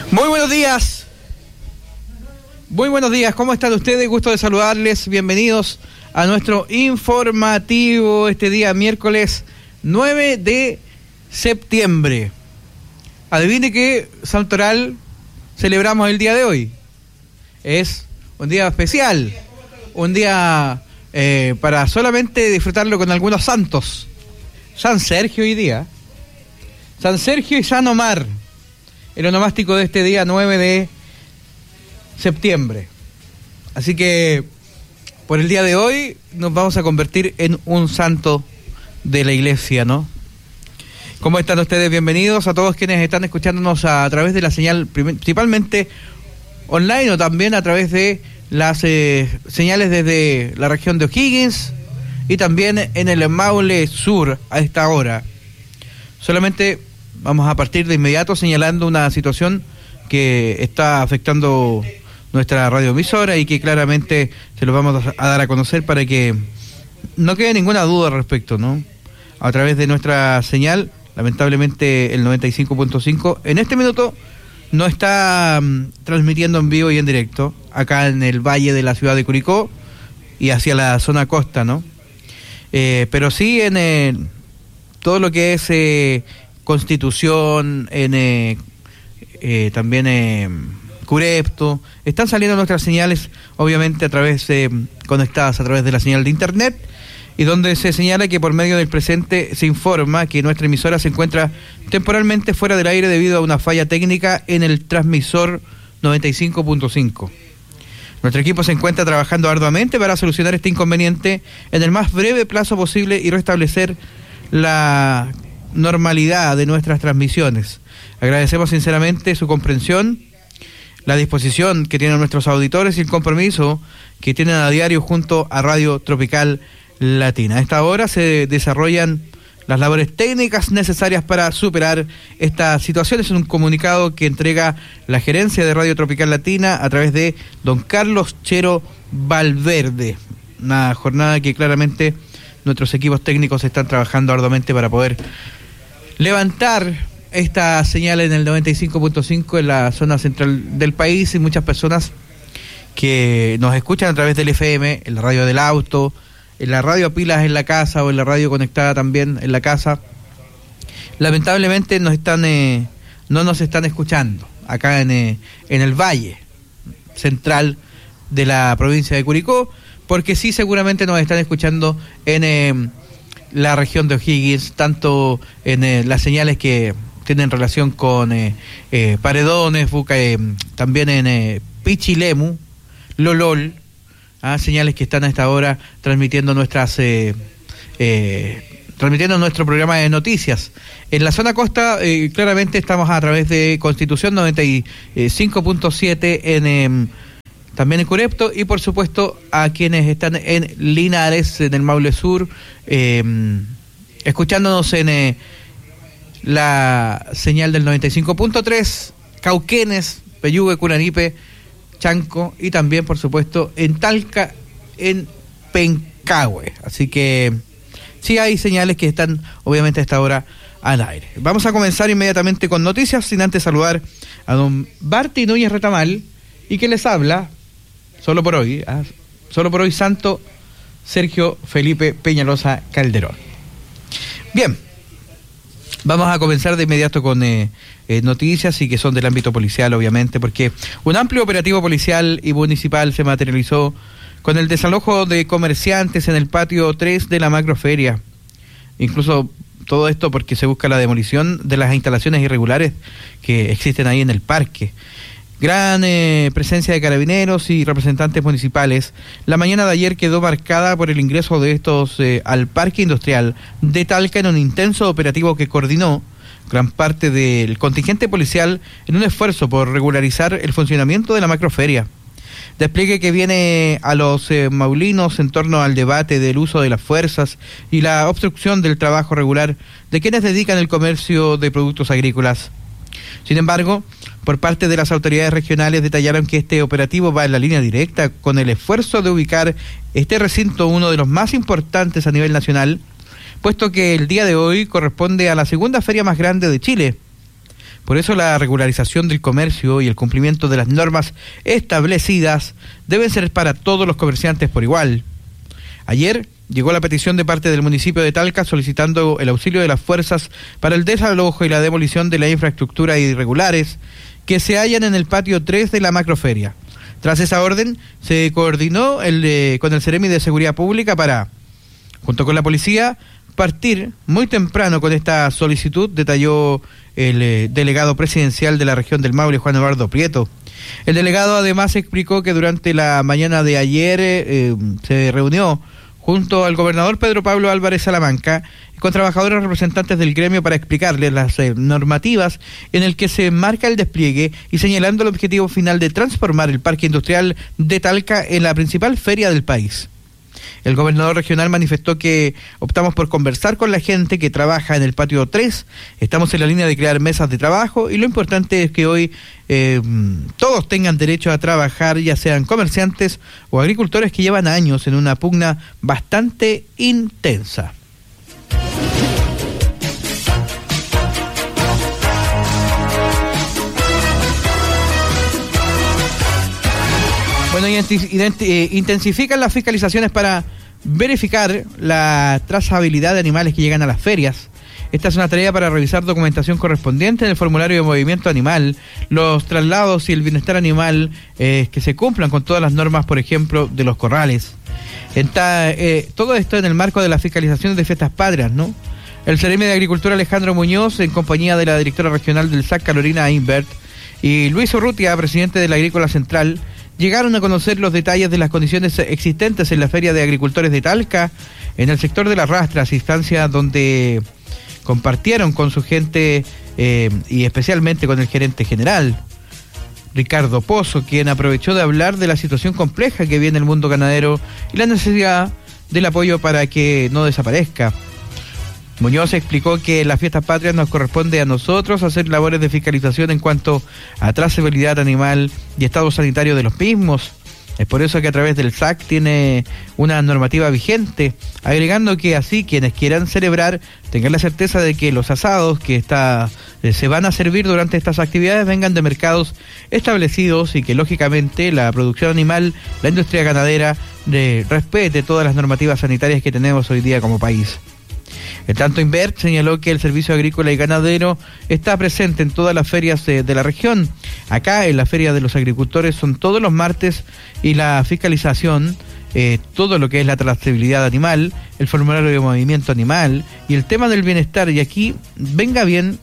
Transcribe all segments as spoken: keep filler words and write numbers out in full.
Muy buenos días. Muy buenos días, ¿cómo están ustedes? Gusto de saludarles, bienvenidos a nuestro informativo este día miércoles nueve de septiembre. Adivine qué santoral celebramos el día de hoy. Es un día especial, un día eh, para solamente disfrutarlo con algunos santos. San Sergio hoy día, San Sergio y San Omar, el onomástico de este día nueve de septiembre. Así que por el día de hoy nos vamos a convertir en un santo de la iglesia, ¿no? ¿Cómo están ustedes? Bienvenidos a todos quienes están escuchándonos a, a través de la señal, principalmente online o también a través de las eh, señales desde la región de O'Higgins y también en el Maule Sur a esta hora. Solamente vamos a partir de inmediato señalando una situación que está afectando nuestra radioemisora y que claramente se lo vamos a dar a conocer para que no quede ninguna duda al respecto, ¿no? A través de nuestra señal, lamentablemente el noventa y cinco punto cinco en este minuto no está um, transmitiendo en vivo y en directo acá en el valle de la ciudad de Curicó y hacia la zona costa, ¿no? Eh, pero sí en el, todo lo que es eh, Constitución, en eh, eh, también eh, Curepto, están saliendo nuestras señales, obviamente a través de, conectadas a través de la señal de internet, y donde se señala que por medio del presente se informa que nuestra emisora se encuentra temporalmente fuera del aire debido a una falla técnica en el transmisor noventa y cinco punto cinco. Nuestro equipo se encuentra trabajando arduamente para solucionar este inconveniente en el más breve plazo posible y restablecer la normalidad de nuestras transmisiones. Agradecemos sinceramente su comprensión, la disposición que tienen nuestros auditores y el compromiso que tienen a diario junto a Radio Tropical Latina. A esta hora se desarrollan las labores técnicas necesarias para superar esta situación. Es un comunicado que entrega la gerencia de Radio Tropical Latina a través de don Carlos Chero Valverde. Una jornada que claramente nuestros equipos técnicos están trabajando arduamente para poder levantar esta señal en el noventa y cinco punto cinco en la zona central del país, y muchas personas que nos escuchan a través del F M, en la radio del auto, en la radio a pilas en la casa o en la radio conectada también en la casa, lamentablemente nos están eh, no nos están escuchando acá en, eh, en el valle central de la provincia de Curicó, porque sí seguramente nos están escuchando en eh, la región de O'Higgins, tanto en eh, las señales que tienen relación con eh, eh, Paredones, Buca, eh, también en eh, Pichilemu, Lolol, ah, señales que están a esta hora transmitiendo nuestras eh, eh, transmitiendo nuestro programa de noticias. En la zona costa eh, claramente estamos a través de Constitución noventa y cinco punto siete en eh, también en Curepto, y por supuesto a quienes están en Linares, en el Maule Sur, eh, escuchándonos en eh, la señal del noventa y cinco punto tres, Cauquenes, Peyúgue, Curanipe, Chanco, y también por supuesto en Talca, en Pencahue. Así que sí hay señales que están obviamente a esta hora al aire. Vamos a comenzar inmediatamente con noticias, sin antes saludar a don Barty Núñez Retamal, y que les habla solo por hoy, ¿eh? solo por hoy, Santo Sergio Felipe Peñalosa Calderón. Bien, vamos a comenzar de inmediato con eh, eh, noticias, y que son del ámbito policial, obviamente, porque un amplio operativo policial y municipal se materializó con el desalojo de comerciantes en el patio tres de la macroferia. Incluso todo esto porque se busca la demolición de las instalaciones irregulares que existen ahí en el parque. Gran eh, presencia de carabineros y representantes municipales. La mañana de ayer quedó marcada por el ingreso de estos eh, al parque industrial de Talca en un intenso operativo que coordinó gran parte del contingente policial en un esfuerzo por regularizar el funcionamiento de la macroferia. Despliegue que viene a los eh, maulinos en torno al debate del uso de las fuerzas y la obstrucción del trabajo regular de quienes dedican el comercio de productos agrícolas. Sin embargo, por parte de las autoridades regionales detallaron que este operativo va en la línea directa con el esfuerzo de ubicar este recinto, uno de los más importantes a nivel nacional, puesto que el día de hoy corresponde a la segunda feria más grande de Chile. Por eso la regularización del comercio y el cumplimiento de las normas establecidas deben ser para todos los comerciantes por igual. Ayer llegó la petición de parte del municipio de Talca solicitando el auxilio de las fuerzas para el desalojo y la demolición de la infraestructura irregulares que se hallan en el patio tres de la macroferia. Tras esa orden, se coordinó el, eh, con el Ceremi de Seguridad Pública para, junto con la policía, partir muy temprano con esta solicitud, detalló el eh, delegado presidencial de la región del Maule, Juan Eduardo Prieto. El delegado además explicó que durante la mañana de ayer eh, se reunió junto al gobernador Pedro Pablo Álvarez Salamanca con trabajadores representantes del gremio para explicarles las eh, normativas en el que se marca el despliegue y señalando el objetivo final de transformar el parque industrial de Talca en la principal feria del país. El gobernador regional manifestó que optamos por conversar con la gente que trabaja en el patio tres, estamos en la línea de crear mesas de trabajo y lo importante es que hoy eh, todos tengan derecho a trabajar, ya sean comerciantes o agricultores que llevan años en una pugna bastante intensa. Bueno, intensifican las fiscalizaciones para verificar la trazabilidad de animales que llegan a las ferias. Esta es una tarea para revisar documentación correspondiente en el formulario de movimiento animal, los traslados y el bienestar animal, eh, que se cumplan con todas las normas, por ejemplo, de los corrales. Está, eh, todo esto en el marco de las fiscalizaciones de fiestas patrias, ¿no? El Ceremi de Agricultura Alejandro Muñoz, en compañía de la directora regional del S A C, Carolina Imbert, y Luis Urrutia, presidente de la Agrícola Central, llegaron a conocer los detalles de las condiciones existentes en la Feria de Agricultores de Talca, en el sector de las Rastras, instancia donde compartieron con su gente eh, y especialmente con el gerente general, Ricardo Pozo, quien aprovechó de hablar de la situación compleja que viene el mundo ganadero y la necesidad del apoyo para que no desaparezca. Muñoz explicó que en las fiestas patrias nos corresponde a nosotros hacer labores de fiscalización en cuanto a trazabilidad animal y estado sanitario de los mismos. Es por eso que a través del S A C tiene una normativa vigente, agregando que así quienes quieran celebrar tengan la certeza de que los asados que está, eh, se van a servir durante estas actividades vengan de mercados establecidos y que lógicamente la producción animal, la industria ganadera, eh, respete todas las normativas sanitarias que tenemos hoy día como país. El tanto Invert señaló que el servicio agrícola y ganadero está presente en todas las ferias de, de la región. Acá en la Feria de los Agricultores son todos los martes y la fiscalización, eh, todo lo que es la trazabilidad animal, el formulario de movimiento animal y el tema del bienestar. Y aquí venga bien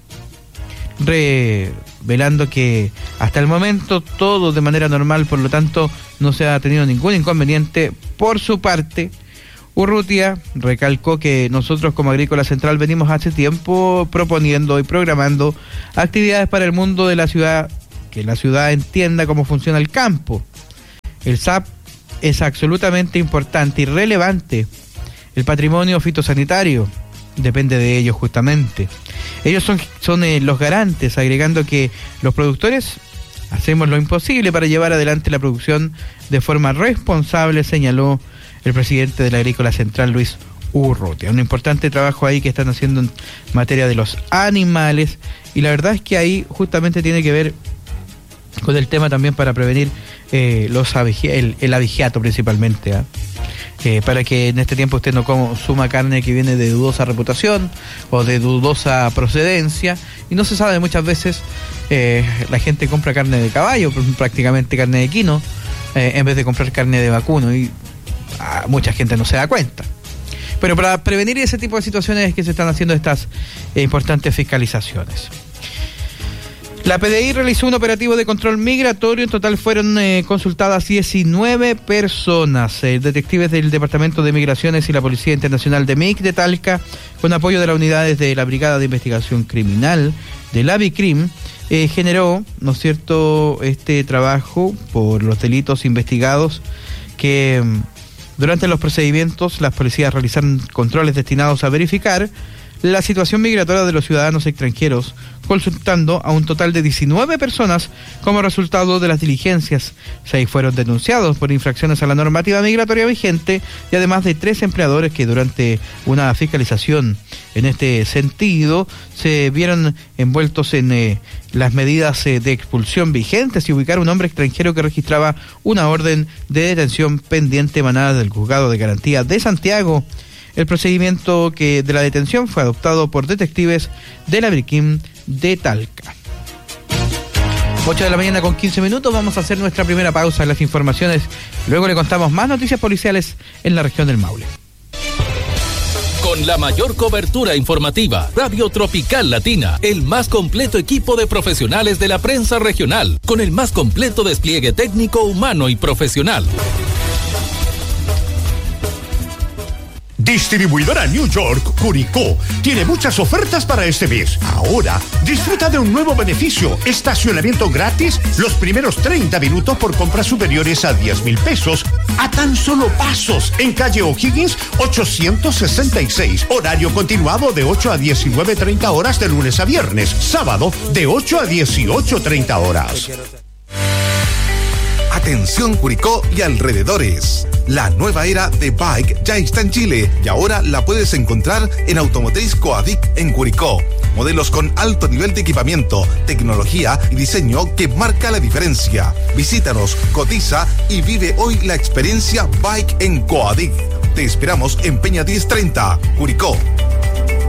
revelando que hasta el momento todo de manera normal, por lo tanto no se ha tenido ningún inconveniente por su parte. Urrutia recalcó que nosotros como Agrícola Central venimos hace tiempo proponiendo y programando actividades para el mundo de la ciudad, que la ciudad entienda cómo funciona el campo. El S A P es absolutamente importante y relevante. El patrimonio fitosanitario depende de ellos justamente. Ellos son, son eh, los garantes, agregando que los productores hacemos lo imposible para llevar adelante la producción de forma responsable, señaló el presidente de la Agrícola Central, Luis Urrutia. Un importante trabajo ahí que están haciendo en materia de los animales, y la verdad es que ahí justamente tiene que ver con el tema también para prevenir eh, los avigi- el, el abigeato principalmente, ¿eh? Eh, para que en este tiempo usted no consuma carne que viene de dudosa reputación o de dudosa procedencia, y no se sabe muchas veces, eh, la gente compra carne de caballo, prácticamente carne de equino, eh, en vez de comprar carne de vacuno, y a mucha gente no se da cuenta. Pero para prevenir ese tipo de situaciones es que se están haciendo estas eh, importantes fiscalizaciones. La P D I realizó un operativo de control migratorio. En total fueron eh, consultadas diecinueve personas. Eh, detectives del Departamento de Migraciones y la Policía Internacional de M I C de Talca, con apoyo de las unidades de la Brigada de Investigación Criminal de la BICRIM, eh, generó, ¿no es cierto?, este trabajo por los delitos investigados que durante los procedimientos las policías realizaron controles destinados a verificar la situación migratoria de los ciudadanos extranjeros, consultando a un total de diecinueve personas como resultado de las diligencias. Seis fueron denunciados por infracciones a la normativa migratoria vigente y además de tres empleadores que durante una fiscalización en este sentido se vieron envueltos en eh, las medidas eh, de expulsión vigentes y ubicar a un hombre extranjero que registraba una orden de detención pendiente emanada del Juzgado de Garantía de Santiago. El procedimiento que de la detención fue adoptado por detectives de la Briquim de Talca. ocho de la mañana con quince minutos, vamos a hacer nuestra primera pausa en las informaciones. Luego le contamos más noticias policiales en la región del Maule. Con la mayor cobertura informativa, Radio Tropical Latina, el más completo equipo de profesionales de la prensa regional, con el más completo despliegue técnico, humano y profesional. Distribuidora New York, Curicó, tiene muchas ofertas para este mes. Ahora, disfruta de un nuevo beneficio, estacionamiento gratis los primeros treinta minutos por compras superiores a diez mil pesos, a tan solo pasos, en calle O'Higgins ochocientos sesenta y seis, horario continuado de ocho a diecinueve treinta horas de lunes a viernes, sábado de ocho a dieciocho treinta horas. Atención Curicó y alrededores. La nueva era de Bike ya está en Chile y ahora la puedes encontrar en Automotriz Coadic en Curicó. Modelos con alto nivel de equipamiento, tecnología y diseño que marca la diferencia. Visítanos, cotiza y vive hoy la experiencia Bike en Coadic. Te esperamos en Peña diez treinta, Curicó.